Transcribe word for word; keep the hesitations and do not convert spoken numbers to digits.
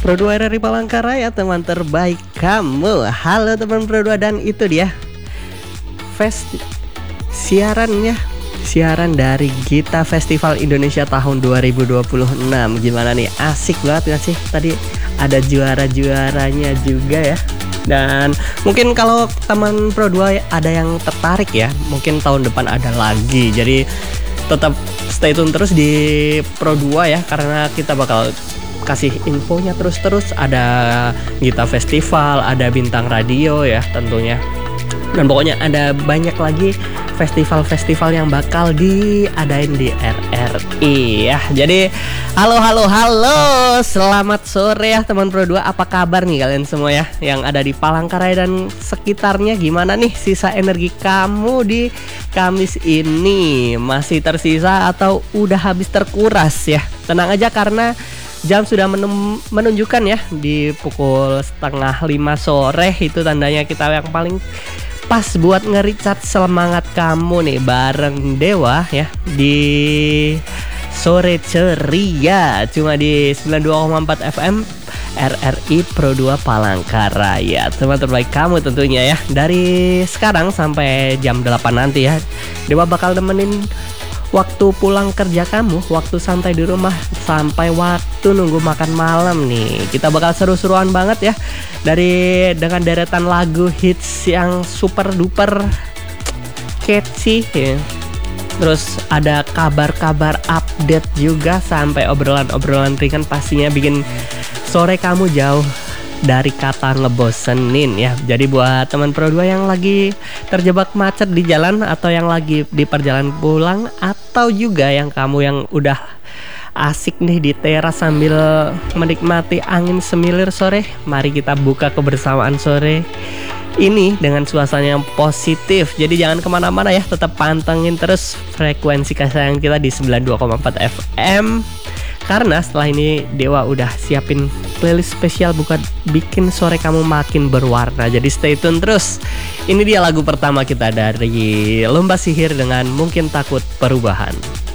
Pro dua R R I Palangkaraya, teman terbaik kamu. Halo teman Pro dua, dan itu dia Fest siarannya Siaran dari Gita Festival Indonesia tahun dua ribu dua puluh enam. Gimana nih, asik banget gak sih? Tadi ada juara-juaranya juga ya. Dan mungkin kalau teman Pro dua ada yang tertarik ya, mungkin tahun depan ada lagi. Jadi tetap stay tune terus di Pro dua ya, karena kita bakal kasih infonya terus-terus. Ada Gita Festival, ada bintang radio ya tentunya. Dan pokoknya ada banyak lagi festival-festival yang bakal diadain di R R I ya. Jadi halo halo halo, selamat sore ya teman Pro dua. Apa kabar nih kalian semua ya, yang ada di Palangkaraya dan sekitarnya? Gimana nih sisa energi kamu di Kamis ini? Masih tersisa atau udah habis terkuras ya? Tenang aja, karena jam sudah menem- menunjukkan ya di pukul setengah lima sore. Itu tandanya kita yang paling pas buat nge-recharge semangat kamu nih bareng Dewa ya di sore ceria, cuma di sembilan puluh dua koma empat F M R R I Pro dua Palangkaraya. Teman terbaik kamu tentunya ya. Dari sekarang sampai jam delapan nanti ya, Dewa bakal nemenin waktu pulang kerja kamu, waktu santai di rumah, sampai waktu nunggu makan malam nih. Kita bakal seru-seruan banget ya, dari dengan deretan lagu hits yang super duper catchy ya. Terus ada kabar-kabar update juga, sampai obrolan-obrolan ringan pastinya bikin sore kamu jauh dari kata ngebosenin ya. Jadi buat teman Pro dua yang lagi terjebak macet di jalan, atau yang lagi di perjalanan pulang, atau juga yang kamu yang udah asik nih di teras sambil menikmati angin semilir sore, mari kita buka kebersamaan sore ini dengan suasana yang positif. Jadi jangan kemana-mana ya, tetap pantengin terus frekuensi kesayangan kita di sembilan puluh dua koma empat F M. Karena setelah ini Dewa udah siapin playlist spesial buat bikin sore kamu makin berwarna. Jadi stay tune terus. Ini dia lagu pertama kita dari Lomba Sihir dengan Mungkin Takut Perubahan.